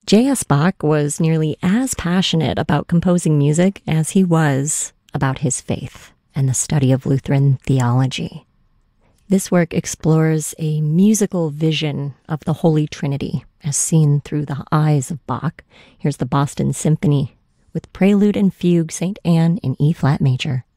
J.S. Bach was nearly as passionate about composing music as he was about his faith and the study of Lutheran theology. This work explores a musical vision of the Holy Trinity as seen through the eyes of Bach. Here's the Boston Symphony with Prelude and Fugue St. Anne in E-flat major.